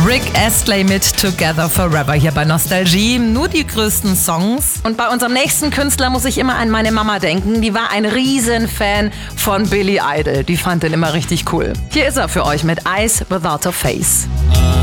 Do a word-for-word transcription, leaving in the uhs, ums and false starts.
Rick Astley mit Together Forever hier bei Nostalgie. Nur die größten Songs. Und bei unserem nächsten Künstler muss ich immer an meine Mama denken. Die war ein Riesenfan von Billy Idol. Die fand den immer richtig cool. Hier ist er für euch mit Eyes Without a Face.